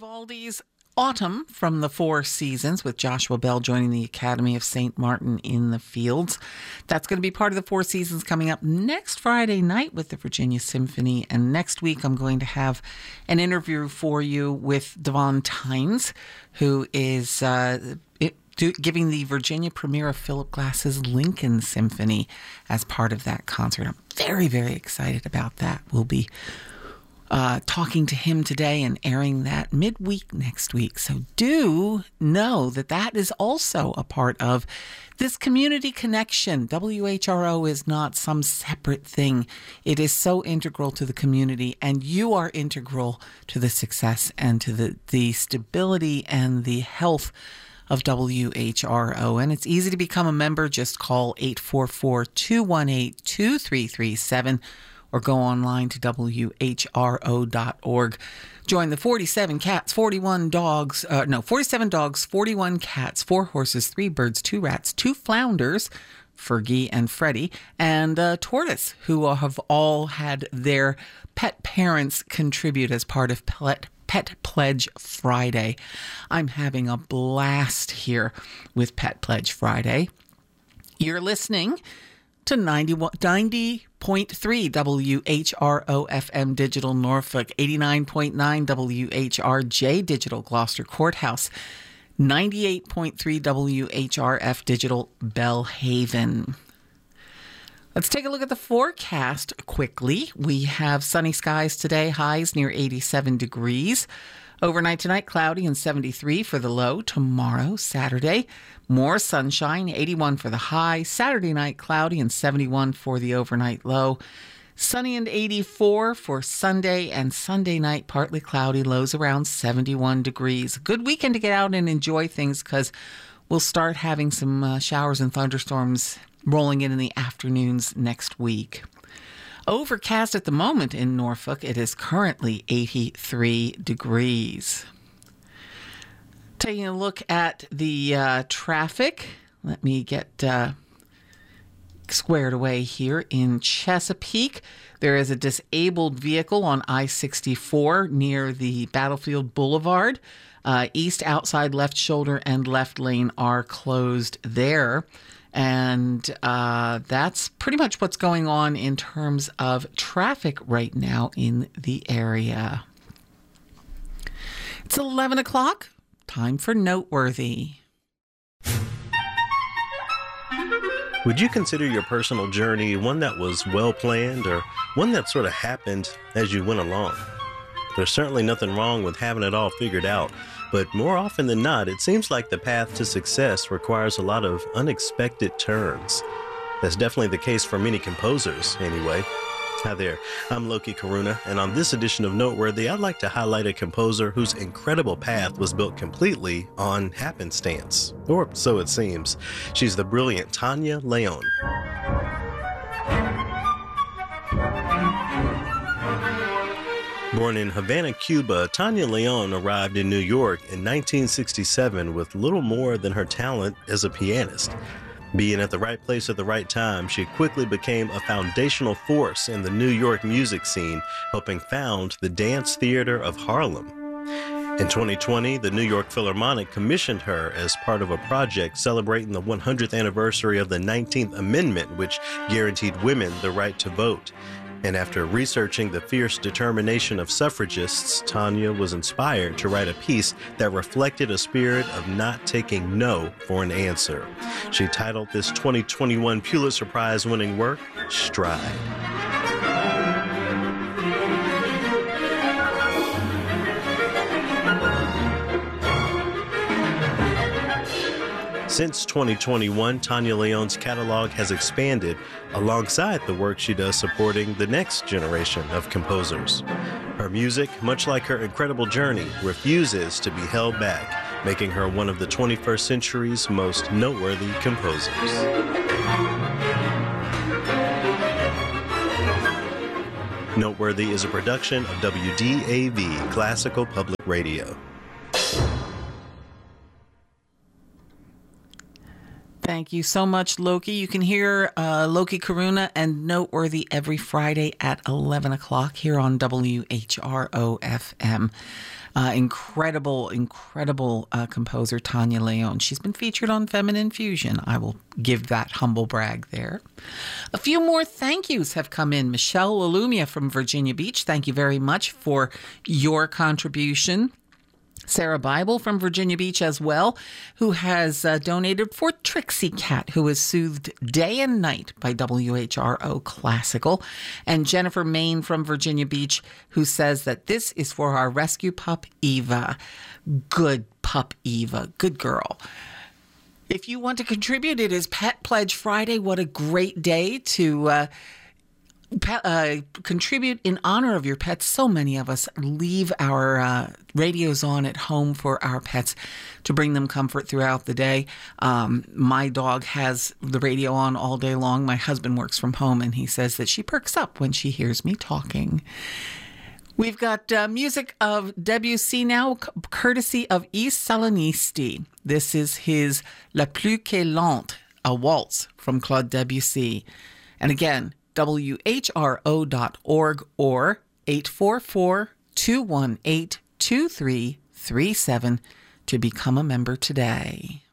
Vivaldi's Autumn from the Four Seasons with Joshua Bell joining the Academy of St. Martin in the Fields. That's going to be part of the Four Seasons coming up next Friday night with the Virginia Symphony. And next week, I'm going to have an interview for you with Devon Tynes, who is giving the Virginia premiere of Philip Glass's Lincoln Symphony as part of that concert. I'm very, very excited about that. We'll be talking to him today and airing that midweek next week. So do know that that is also a part of this community connection. WHRO is not some separate thing. It is so integral to the community, and you are integral to the success and to the stability and the health of WHRO. And it's easy to become a member. Just call 844-218-2337 or go online to WHRO.org. Join the 47 dogs, 41 cats, 4 horses, 3 birds, 2 rats, 2 flounders, Fergie and Freddie, and Tortoise, who have all had their pet parents contribute as part of Pet Pledge Friday. I'm having a blast here with Pet Pledge Friday. You're listening to 90.3 WHRO FM Digital Norfolk, 89.9 WHRJ Digital Gloucester Courthouse, 98.3 WHRF Digital Bellhaven. Let's take a look at the forecast quickly. We have sunny skies today, highs near 87 degrees. Overnight tonight, cloudy and 73 for the low. Tomorrow, Saturday, more sunshine, 81 for the high. Saturday night, cloudy and 71 for the overnight low. Sunny and 84 for Sunday, and Sunday night, partly cloudy, lows around 71 degrees. Good weekend to get out and enjoy things because we'll start having some showers and thunderstorms rolling in the afternoons next week. Overcast at the moment in Norfolk. It is currently 83 degrees. Taking a look at the traffic. Let me get squared away here in Chesapeake. There is a disabled vehicle on I-64 near the Battlefield Boulevard. East outside left shoulder and left lane are closed there. And that's pretty much what's going on in terms of traffic right now in the area. It's 11 o'clock. Time for Noteworthy. Would you consider your personal journey one that was well planned or one that sort of happened as you went along? There's certainly nothing wrong with having it all figured out, but more often than not, it seems like the path to success requires a lot of unexpected turns. That's definitely the case for many composers, anyway. Hi there, I'm Loki Karuna, and on this edition of Noteworthy, I'd like to highlight a composer whose incredible path was built completely on happenstance, or so it seems. She's the brilliant Tania León. Born in Havana, Cuba, Tania León arrived in New York in 1967 with little more than her talent as a pianist. Being at the right place at the right time, she quickly became a foundational force in the New York music scene, helping found the Dance Theater of Harlem. In 2020, the New York Philharmonic commissioned her as part of a project celebrating the 100th anniversary of the 19th Amendment, which guaranteed women the right to vote. And after researching the fierce determination of suffragists, Tania was inspired to write a piece that reflected a spirit of not taking no for an answer. She titled this 2021 Pulitzer Prize-winning work, Stride. Since 2021, Tania León's catalog has expanded alongside the work she does supporting the next generation of composers. Her music, much like her incredible journey, refuses to be held back, making her one of the 21st century's most noteworthy composers. Noteworthy is a production of WDAV Classical Public Radio. Thank you so much, Loki. You can hear Loki Karuna and Noteworthy every Friday at 11 o'clock here on WHRO-FM. Incredible composer Tanya Leon. She's been featured on Feminine Fusion. I will give that humble brag there. A few more thank yous have come in. Michelle Lalumia from Virginia Beach, thank you very much for your contribution. Sarah Bible from Virginia Beach as well, who has donated for Trixie Cat, who is soothed day and night by WHRO Classical. And Jennifer Main from Virginia Beach, who says that this is for our rescue pup, Eva. Good pup, Eva. Good girl. If you want to contribute, it is Pet Pledge Friday. What a great day to contribute in honor of your pets. So many of us leave our radios on at home for our pets to bring them comfort throughout the day. My dog has the radio on all day long. My husband works from home, and he says that she perks up when she hears me talking. We've got music of Debussy now, courtesy of Yves Salonisti. This is his La Plus que Lente, a waltz from Claude Debussy. And again, WHRO.org or 844-218-2337 to become a member today.